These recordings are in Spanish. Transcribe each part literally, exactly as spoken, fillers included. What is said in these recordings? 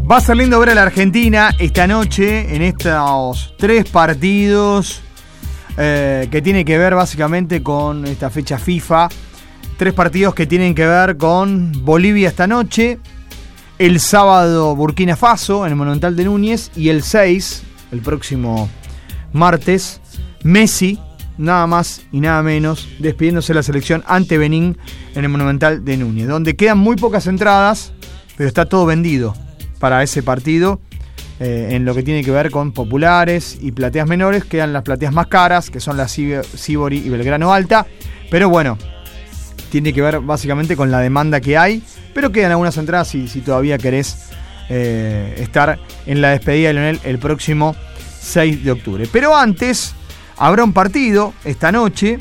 Va a ser lindo ver a la Argentina esta noche en estos tres partidos eh, que tiene que ver básicamente con esta fecha FIFA. Tres partidos que tienen que ver con Bolivia esta noche, el sábado Burkina Faso en el Monumental de Núñez y el seis, el próximo martes, Messi, nada más y nada menos, despidiéndose de la selección ante Benín en el Monumental de Núñez, donde quedan muy pocas entradas, pero está todo vendido para ese partido. Eh, en lo que tiene que ver con populares y plateas menores, quedan las plateas más caras, que son la Sibori y Belgrano Alta, pero bueno, tiene que ver básicamente con la demanda que hay, pero quedan algunas entradas si, si todavía querés eh, estar en la despedida de Lionel el próximo seis de octubre. Pero antes habrá un partido esta noche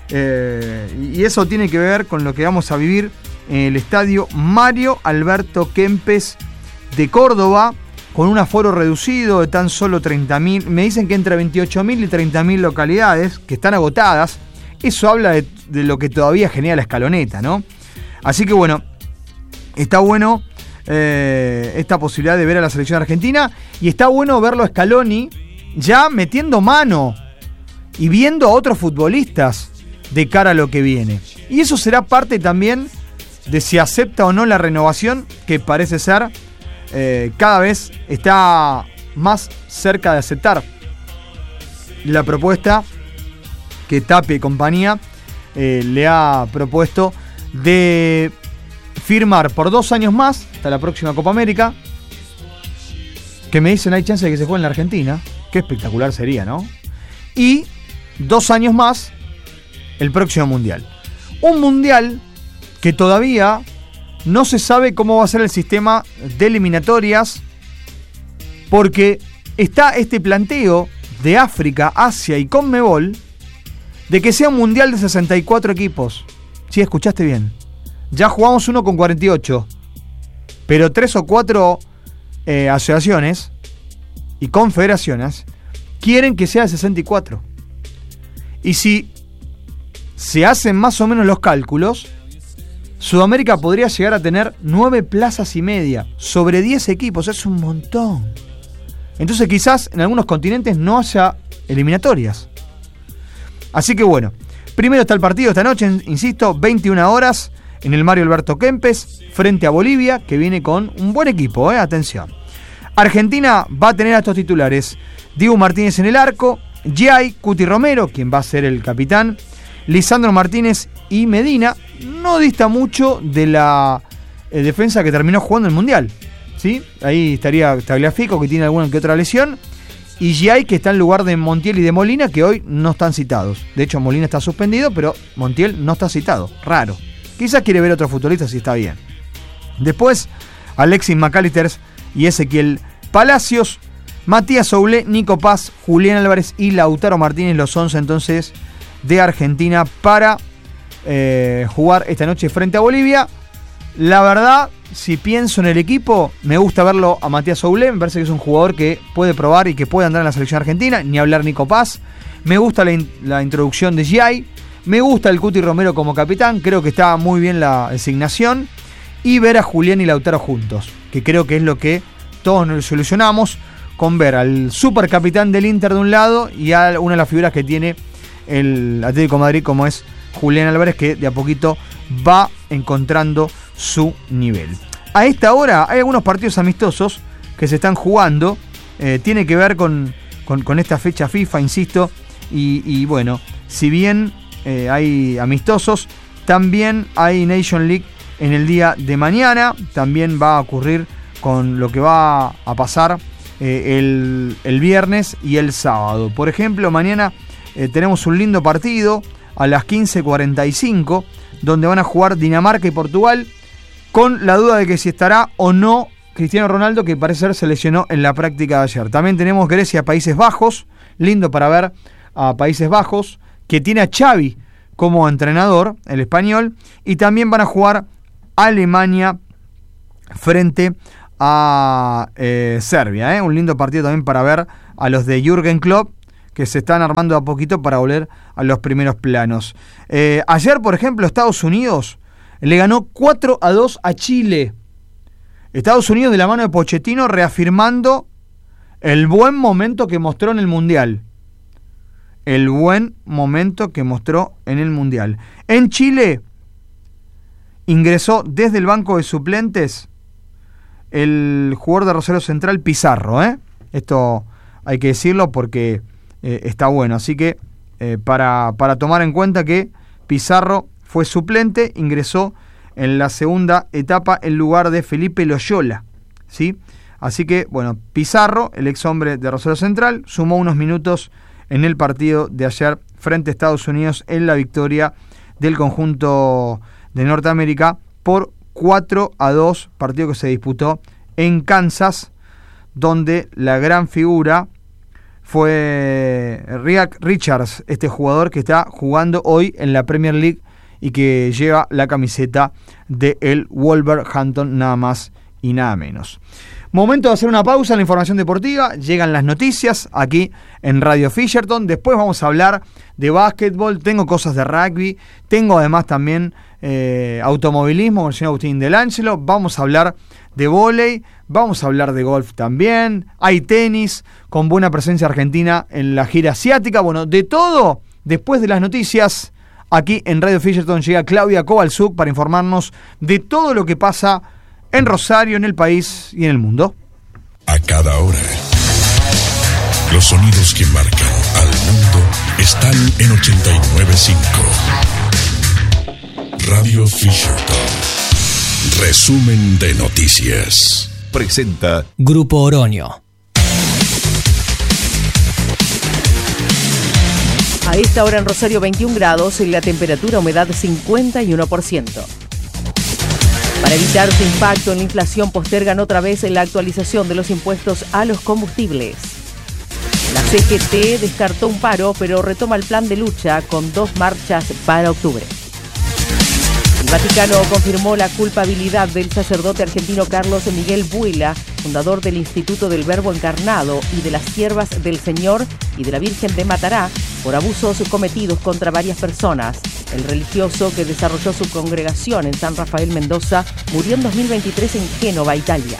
eh, y eso tiene que ver con lo que vamos a vivir en el estadio Mario Alberto Kempes de Córdoba, con un aforo reducido de tan solo treinta mil. Me dicen que entre veintiocho mil y treinta mil localidades que están agotadas. Eso habla de, de lo que todavía genera la escaloneta, ¿no? Así que bueno, está bueno eh, esta posibilidad de ver a la selección argentina y está bueno verlo a Scaloni ya metiendo mano y viendo a otros futbolistas de cara a lo que viene. Y eso será parte también de si acepta o no la renovación, que parece ser eh, cada vez está más cerca de aceptar la propuesta que Tapia y compañía eh, le ha propuesto de firmar por dos años más hasta la próxima Copa América, que me dicen hay chance de que se juegue en la Argentina. Qué espectacular sería, ¿no? Y dos años más el próximo Mundial. Un Mundial que todavía no se sabe cómo va a ser el sistema de eliminatorias, porque está este planteo de África, Asia y Conmebol de que sea un Mundial de sesenta y cuatro equipos. Sí, escuchaste bien. Ya jugamos uno con cuarenta y ocho, pero tres o cuatro eh, asociaciones y confederaciones quieren que sea de sesenta y cuatro. Y si se hacen más o menos los cálculos, Sudamérica podría llegar a tener nueve plazas y media sobre diez equipos. Es un montón. Entonces quizás en algunos continentes no haya eliminatorias. Así que bueno, primero está el partido esta noche, insisto, veintiuna horas, en el Mario Alberto Kempes, frente a Bolivia, que viene con un buen equipo, eh, atención. Argentina va a tener a estos titulares: Diego Martínez en el arco, Giai, Cuti Romero, quien va a ser el capitán, Lisandro Martínez y Medina. No dista mucho de la eh, defensa que terminó jugando el Mundial, ¿sí? Ahí estaría Tagliafico, que tiene alguna que otra lesión, y Giai, que está en lugar de Montiel y de Molina, que hoy no están citados. De hecho, Molina está suspendido, pero Montiel no está citado. Raro. Quizás quiere ver a otros futbolistas si está bien. Después, Alexis McAllister y Ezequiel Palacios, Matías Soulé, Nico Paz, Julián Álvarez y Lautaro Martínez, los once entonces de Argentina para eh, jugar esta noche frente a Bolivia. La verdad, si pienso en el equipo, me gusta verlo a Matías Soulé. Me parece que es un jugador que puede probar y que puede andar en la selección argentina. Ni hablar Nico Paz. Me gusta la, in- la introducción de Giai. Me gusta el Cuti Romero como capitán. Creo que está muy bien la designación. Y ver a Julián y Lautaro juntos, que creo que es lo que todos nos solucionamos con ver al supercapitán del Inter de un lado y a una de las figuras que tiene el Atlético de Madrid, como es Julián Álvarez, que de a poquito va encontrando su nivel. A esta hora hay algunos partidos amistosos que se están jugando. Eh, tiene que ver con, con, con esta fecha FIFA, insisto. Y, y bueno, si bien eh, hay amistosos, también hay Nation League en el día de mañana. También va a ocurrir con lo que va a pasar eh, el, el viernes y el sábado. Por ejemplo, mañana eh, tenemos un lindo partido a las quince cuarenta y cinco, donde van a jugar Dinamarca y Portugal, con la duda de que si estará o no Cristiano Ronaldo, que parece ser se lesionó en la práctica de ayer. También tenemos Grecia-Países Bajos, lindo para ver a Países Bajos, que tiene a Xavi como entrenador, el español, y también van a jugar Alemania frente a eh, Serbia, ¿eh? Un lindo partido también para ver a los de Jürgen Klopp, que se están armando a poquito para volver a los primeros planos. Eh, ayer, por ejemplo, Estados Unidos le ganó cuatro a dos a Chile Estados Unidos de la mano de Pochettino reafirmando el buen momento que mostró en el Mundial. El buen momento que mostró en el Mundial. En Chile ingresó desde el banco de suplentes el jugador de Rosario Central, Pizarro, ¿eh? Esto hay que decirlo porque eh, está bueno. Así que eh, para, para tomar en cuenta que Pizarro fue suplente, ingresó en la segunda etapa en lugar de Felipe Loyola, ¿sí? Así que, bueno, Pizarro, el ex hombre de Rosario Central, sumó unos minutos en el partido de ayer frente a Estados Unidos en la victoria del conjunto de Norteamérica por cuatro a dos, partido que se disputó en Kansas, donde la gran figura fue Rhett Richards, este jugador que está jugando hoy en la Premier League y que lleva la camiseta del Wolverhampton, nada más y nada menos. Momento de hacer una pausa en la información deportiva. Llegan las noticias aquí en Radio Fisherton. Después vamos a hablar de básquetbol. Tengo cosas de rugby. Tengo además también eh, automovilismo con el señor Agustín Delangelo. Vamos a hablar de vóley. Vamos a hablar de golf también. Hay tenis con buena presencia argentina en la gira asiática. Bueno, de todo, después de las noticias, aquí en Radio Fisherton llega Claudia Kovalchuk para informarnos de todo lo que pasa en Rosario, en el país y en el mundo. A cada hora, los sonidos que marcan al mundo están en ochenta y nueve punto cinco. Radio Fisherton. Resumen de noticias. Presenta Grupo Oroño. A esta hora en Rosario veintiún grados, y la temperatura humedad cincuenta y uno por ciento. Para evitar su impacto en la inflación, postergan otra vez la actualización de los impuestos a los combustibles. La C G T descartó un paro, pero retoma el plan de lucha con dos marchas para octubre. El Vaticano confirmó la culpabilidad del sacerdote argentino Carlos Miguel Buila, fundador del Instituto del Verbo Encarnado y de las Siervas del Señor y de la Virgen de Matará, por abusos cometidos contra varias personas. El religioso, que desarrolló su congregación en San Rafael Mendoza, murió en dos mil veintitrés en Génova, Italia.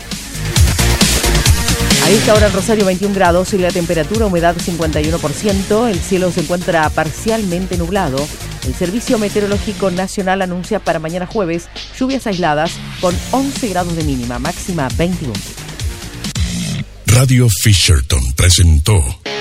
A esta hora en Rosario veintiún grados y la temperatura humedad cincuenta y uno por ciento. El cielo se encuentra parcialmente nublado. El Servicio Meteorológico Nacional anuncia para mañana jueves lluvias aisladas con once grados de mínima, máxima veintiuno. Radio Fisherton presentó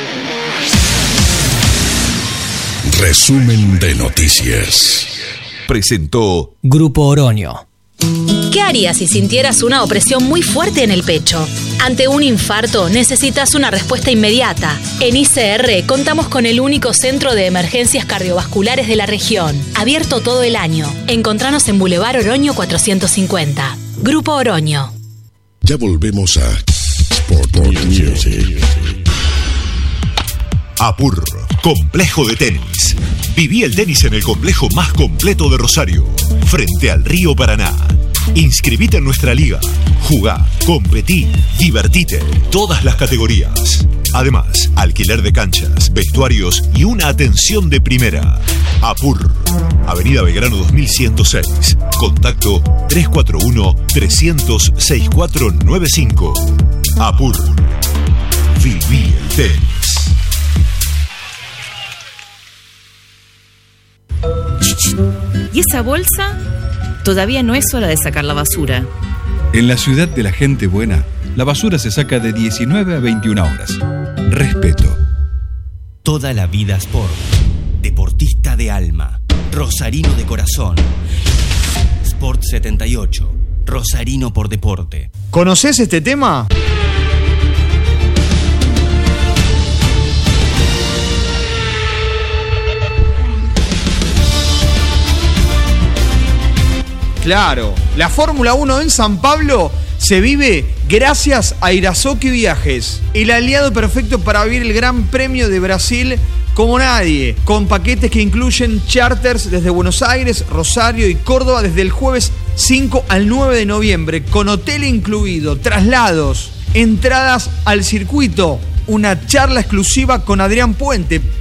Resumen de noticias. Presentó Grupo Oroño. ¿Qué harías si sintieras una opresión muy fuerte en el pecho? Ante un infarto necesitas una respuesta inmediata. En I C R contamos con el único centro de emergencias cardiovasculares de la región, abierto todo el año. Encontranos en Boulevard Oroño cuatrocientos cincuenta. Grupo Oroño. Ya volvemos a Sport Music. Apur, complejo de tenis. Viví el tenis en el complejo más completo de Rosario, frente al río Paraná. Inscribite en nuestra liga. Jugá, competí, divertite, todas las categorías. Además, alquiler de canchas, vestuarios y una atención de primera. Apur, Avenida Belgrano dos mil ciento seis. Contacto tres cuatro uno, tres cero cero, seis cuatro nueve cinco. Apur, viví el tenis. ¿Y esa bolsa? Todavía no es hora de sacar la basura. En la ciudad de la gente buena, la basura se saca de diecinueve a veintiuna horas. Respeto. Toda la vida Sport. Deportista de alma. Rosarino de corazón. Sport setenta y ocho. Rosarino por deporte. ¿Conoces este tema? Claro, la Fórmula uno en San Pablo se vive gracias a Irasoki Viajes, el aliado perfecto para vivir el Gran Premio de Brasil como nadie, con paquetes que incluyen charters desde Buenos Aires, Rosario y Córdoba desde el jueves cinco al nueve de noviembre, con hotel incluido, traslados, entradas al circuito, una charla exclusiva con Adrián Puente,